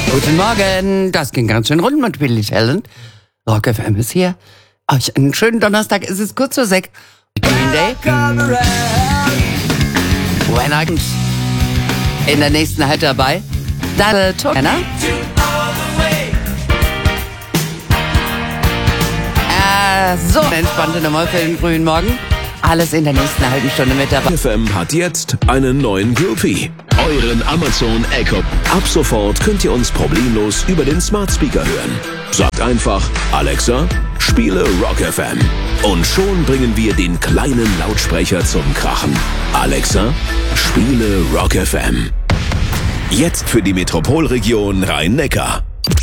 Guten Morgen, das ging ganz schön rund mit Billy Talent. Rock FM ist hier. Euch einen schönen Donnerstag, es ist kurz vor 6. Green Day. When I in der nächsten halt dabei. Da Turner. So, eine entspannte Nummer für den frühen Morgen. Alles in der nächsten halben Stunde mit dabei. FM hat jetzt einen neuen Groupie. Euren Amazon Echo. Ab sofort könnt ihr uns problemlos über den Smart Speaker hören. Sagt einfach, Alexa, spiele Rock FM. Und schon bringen wir den kleinen Lautsprecher zum Krachen. Alexa, spiele Rock FM. Jetzt für die Metropolregion Rhein-Neckar.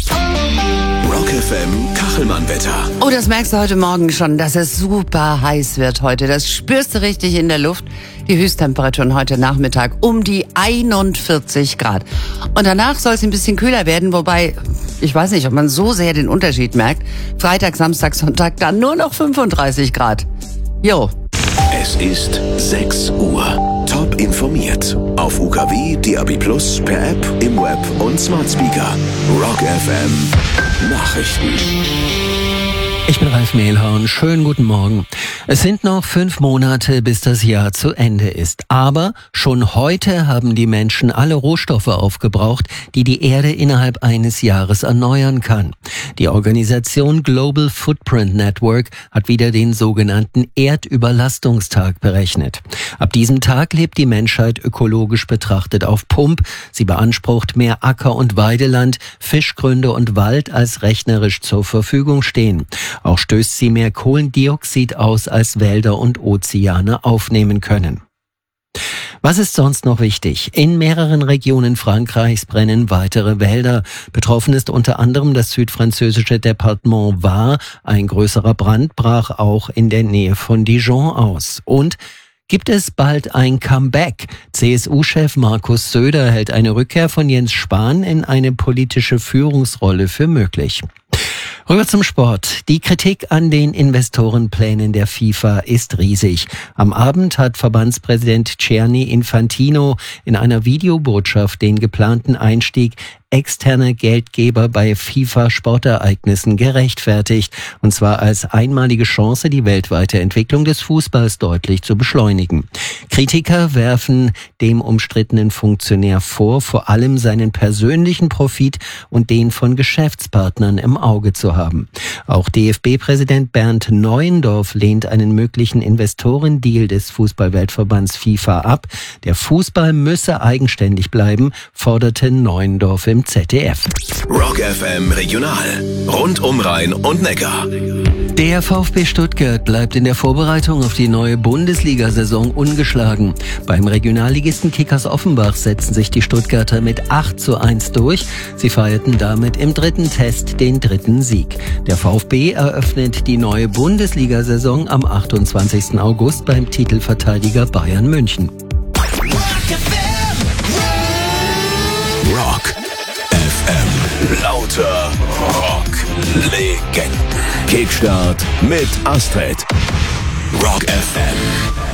Rock FM Kachelmann-Wetter. Oh, das merkst du heute Morgen schon, dass es super heiß wird heute. Das spürst du richtig in der Luft. Die Höchsttemperaturen heute Nachmittag um die 41 Grad. Und danach soll es ein bisschen kühler werden, wobei, ich weiß nicht, ob man so sehr den Unterschied merkt. Freitag, Samstag, Sonntag dann nur noch 35 Grad. Jo. Es ist 6 Uhr. Top informiert. Auf UKW, DAB+, per App, im Web und Smart Speaker. Rock FM Nachrichten. Ich bin Ralf Mehlhorn. Schönen guten Morgen. Es sind noch 5 Monate, bis das Jahr zu Ende ist. Aber schon heute haben die Menschen alle Rohstoffe aufgebraucht, die die Erde innerhalb eines Jahres erneuern kann. Die Organisation Global Footprint Network hat wieder den sogenannten Erdüberlastungstag berechnet. Ab diesem Tag lebt die Menschheit ökologisch betrachtet auf Pump. Sie beansprucht mehr Acker- und Weideland, Fischgründe und Wald, als rechnerisch zur Verfügung stehen. Auch stößt sie mehr Kohlendioxid aus, als Wälder und Ozeane aufnehmen können. Was ist sonst noch wichtig? In mehreren Regionen Frankreichs brennen weitere Wälder. Betroffen ist unter anderem das südfranzösische Departement Var. Ein größerer Brand brach auch in der Nähe von Dijon aus. Und gibt es bald ein Comeback? CSU-Chef Markus Söder hält eine Rückkehr von Jens Spahn in eine politische Führungsrolle für möglich. Rüber zum Sport. Die Kritik an den Investorenplänen der FIFA ist riesig. Am Abend hat Verbandspräsident Gianni Infantino in einer Videobotschaft den geplanten Einstieg externer Geldgeber bei FIFA-Sportereignissen gerechtfertigt. Und zwar als einmalige Chance, die weltweite Entwicklung des Fußballs deutlich zu beschleunigen. Kritiker werfen dem umstrittenen Funktionär vor, vor allem seinen persönlichen Profit und den von Geschäftspartnern im Auge zu haben. Auch DFB-Präsident Bernd Neuendorf lehnt einen möglichen Investorendeal des Fußballweltverbands FIFA ab. Der Fußball müsse eigenständig bleiben, forderte Neuendorf im ZDF. Rock FM Regional. Rund um Rhein und Neckar. Der VfB Stuttgart bleibt in der Vorbereitung auf die neue Bundesliga-Saison ungeschlagen. Beim Regionalligisten Kickers Offenbach setzten sich die Stuttgarter mit 8:1 durch. Sie feierten damit im 3. Test den 3. Sieg. Der VfB eröffnet die neue Bundesliga-Saison am 28. August beim Titelverteidiger Bayern München. Rock FM. Lauter Rock-Legenden. Kickstart mit Astrid. Rock FM.